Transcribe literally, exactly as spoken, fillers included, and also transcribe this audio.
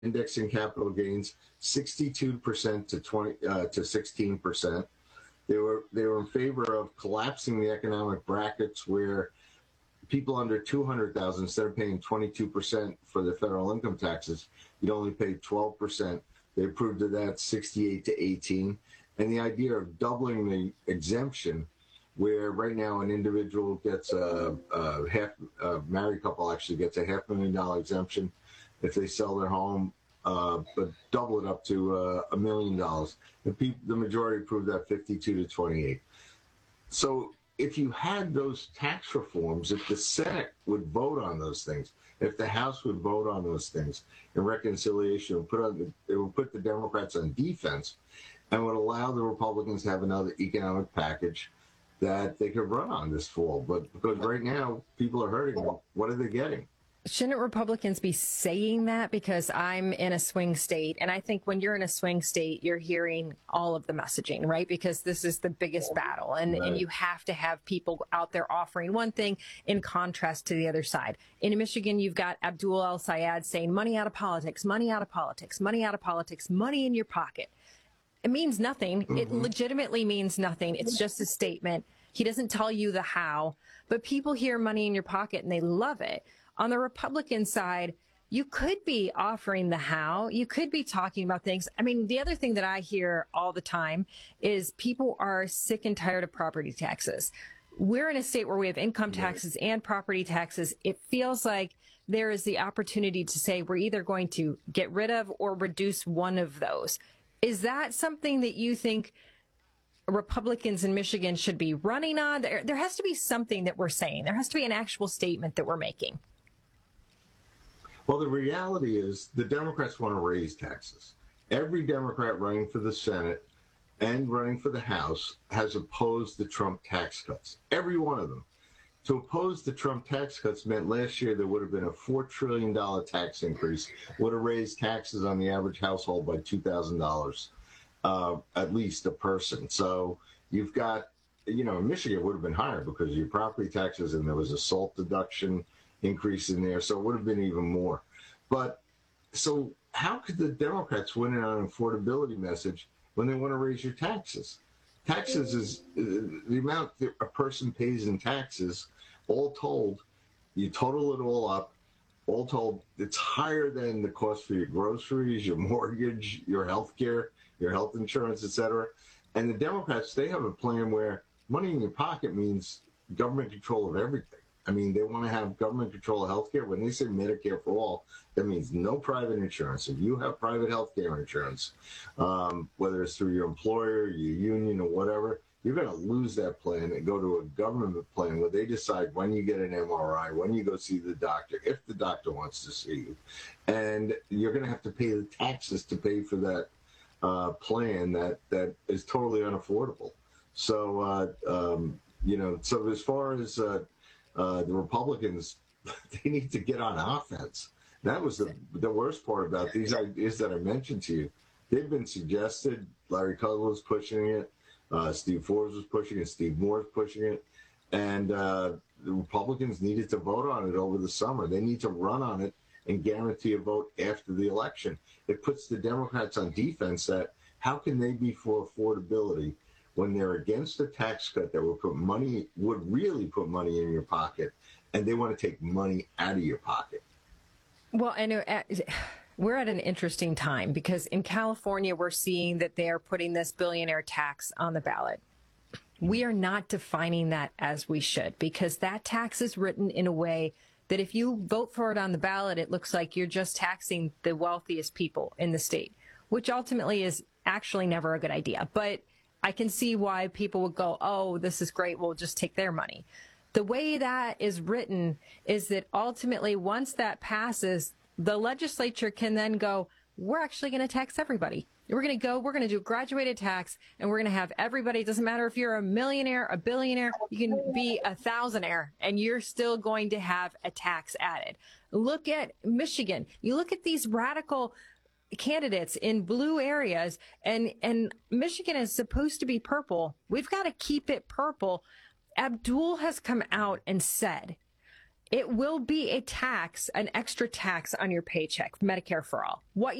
indexing capital gains sixty-two percent to twenty uh, to sixteen percent. They were they were in favor of collapsing the economic brackets where people under two hundred thousand, instead of paying twenty-two percent for the federal income taxes, you'd only pay twelve percent. They approved of that sixty-eight to eighteen. And the idea of doubling the exemption, where right now an individual gets a, a half, a married couple actually gets a half million dollar exemption if they sell their home, uh, but double it up to uh, a million dollars. The, pe- the majority approved that fifty-two to twenty-eight. So if you had those tax reforms, if the Senate would vote on those things, if the House would vote on those things in reconciliation, it would put, on the, it would put the Democrats on defense and would allow the Republicans to have another economic package that they could run on this fall. But because right now people are hurting, what are they getting? Shouldn't Republicans be saying that? Because I'm in a swing state, and I think when you're in a swing state, you're hearing all of the messaging, right? Because this is the biggest battle, and, right. and you have to have people out there offering one thing in contrast to the other side. In Michigan, you've got Abdul El-Sayed saying money out of politics, money out of politics, money out of politics, money in your pocket. It means nothing. Mm-hmm. It legitimately means nothing. It's just a statement. He doesn't tell you the how, but people hear money in your pocket and they love it. On the Republican side, you could be offering the how. You could be talking about things. I mean, the other thing that I hear all the time is people are sick and tired of property taxes. We're in a state where we have income taxes and property taxes. It feels like there is the opportunity to say we're either going to get rid of or reduce one of those. Is that something that you think Republicans in Michigan should be running on? There, there has to be something that we're saying. There has to be an actual statement that we're making. Well, the reality is the Democrats want to raise taxes. Every Democrat running for the Senate and running for the House has opposed the Trump tax cuts. Every one of them. To oppose the Trump tax cuts meant last year there would have been a four trillion dollars tax increase, would have raised taxes on the average household by two thousand dollars, uh, at least a person. So you've got, you know, in Michigan it would have been higher because of your property taxes, and there was a SALT deduction increase in there, so it would have been even more. But so how could the Democrats win on an affordability message when they want to raise your taxes? Taxes is uh, the amount that a person pays in taxes, all told, you total it all up, all told, it's higher than the cost for your groceries, your mortgage, your health care, your health insurance, et cetera. And the Democrats, they have a plan where money in your pocket means government control of everything. I mean, they want to have government control of healthcare. When they say Medicare for all, that means no private insurance. If you have private healthcare insurance, um, whether it's through your employer, your union, or whatever, you're going to lose that plan and go to a government plan where they decide when you get an M R I, when you go see the doctor, if the doctor wants to see you. And you're going to have to pay the taxes to pay for that uh, plan that, that is totally unaffordable. So, uh, um, you know, so as far as uh, Uh, the Republicans, they need to get on offense. That was the the worst part about these ideas that I mentioned to you. They've been suggested. Larry Kudlow was pushing it. Uh, Steve Forbes was pushing it. Steve Moore was pushing it. And uh, the Republicans needed to vote on it over the summer. They need to run on it and guarantee a vote after the election. It puts the Democrats on defense that how can they be for affordability when they're against a tax cut that would put money, would really put money in your pocket, and they want to take money out of your pocket. Well, I know we're at an interesting time because in California, we're seeing that they are putting this billionaire tax on the ballot. We are not defining that as we should, because that tax is written in a way that if you vote for it on the ballot, it looks like you're just taxing the wealthiest people in the state, which ultimately is actually never a good idea. But I can see why people would go, oh, this is great, we'll just take their money. The way that is written is that ultimately, once that passes, the legislature can then go, we're actually going to tax everybody. We're going to go, we're going to do a graduated tax, and we're going to have everybody. It doesn't matter if you're a millionaire, a billionaire, you can be a thousandaire, and you're still going to have a tax added. Look at Michigan. You look at these radical candidates in blue areas, and and Michigan is supposed to be purple. We've got to keep it purple. Abdul has come out and said It will be a tax, an extra tax on your paycheck, Medicare for all. What